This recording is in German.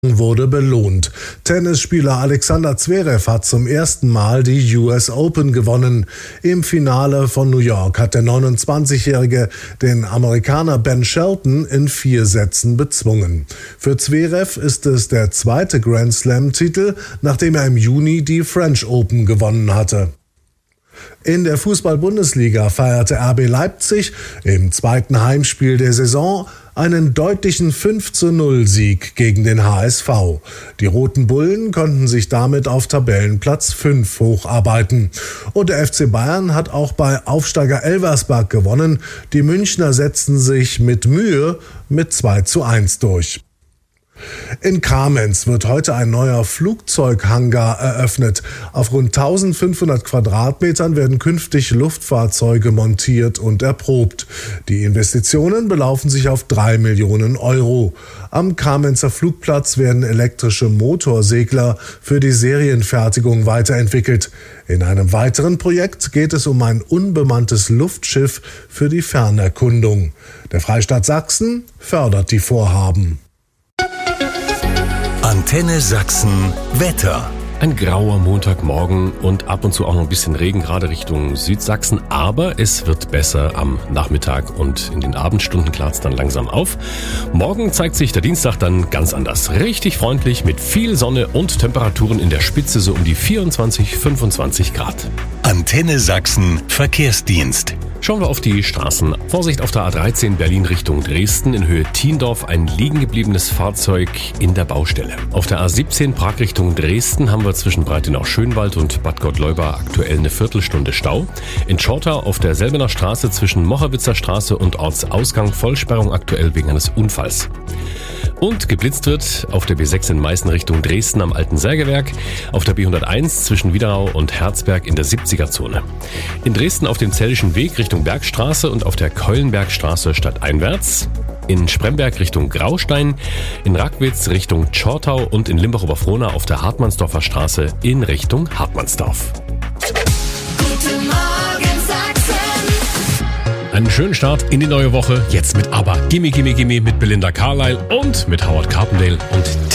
wurde belohnt. Tennisspieler Alexander Zverev hat zum ersten Mal die US Open gewonnen. Im Finale von New York hat der 29-Jährige den Amerikaner Ben Shelton in 4 Sätzen bezwungen. Für Zverev ist es der zweite Grand Slam-Titel, nachdem er im Juni die French Open gewonnen hatte. In der Fußball-Bundesliga feierte RB Leipzig im zweiten Heimspiel der Saison einen deutlichen 5:0-Sieg gegen den HSV. Die Roten Bullen konnten sich damit auf Tabellenplatz 5 hocharbeiten. Und der FC Bayern hat auch bei Aufsteiger Elversberg gewonnen. Die Münchner setzten sich mit Mühe mit 2:1 durch. In Kamenz wird heute ein neuer Flugzeughangar eröffnet. Auf rund 1500 Quadratmetern werden künftig Luftfahrzeuge montiert und erprobt. Die Investitionen belaufen sich auf 3 Millionen Euro. Am Kamenzer Flugplatz werden elektrische Motorsegler für die Serienfertigung weiterentwickelt. In einem weiteren Projekt geht es um ein unbemanntes Luftschiff für die Fernerkundung. Der Freistaat Sachsen fördert die Vorhaben. Antenne Sachsen Wetter. Ein grauer Montagmorgen und ab und zu auch noch ein bisschen Regen, gerade Richtung Südsachsen. Aber es wird besser am Nachmittag und in den Abendstunden klart es dann langsam auf. Morgen zeigt sich der Dienstag dann ganz anders. Richtig freundlich mit viel Sonne und Temperaturen in der Spitze so um die 24, 25 Grad. Antenne Sachsen Verkehrsdienst. Schauen wir auf die Straßen. Vorsicht auf der A13 Berlin Richtung Dresden. In Höhe Thiendorf ein liegen gebliebenes Fahrzeug in der Baustelle. Auf der A17 Prag Richtung Dresden haben wir zwischen Breitenau-Schönwald und Bad Gottleuba aktuell eine Viertelstunde Stau. In Schortau auf der Selbener Straße zwischen Mocherwitzer Straße und Ortsausgang Vollsperrung aktuell wegen eines Unfalls. Und geblitzt wird auf der B6 in Meißen Richtung Dresden am Alten Särgewerk, auf der B101 zwischen Wiederau und Herzberg in der 70er-Zone. In Dresden auf dem Zellischen Weg Richtung Bergstraße und auf der Keulenbergstraße stadteinwärts. In Spremberg Richtung Graustein, in Rackwitz Richtung Schortau und in Limbach-Oberfrohna auf der Hartmannsdorfer Straße in Richtung Hartmannsdorf. Guten Morgen Sachsen. Einen schönen Start in die neue Woche, jetzt mit ABBA, Gimme Gimme Gimme mit Belinda Carlisle und mit Howard Carpendale und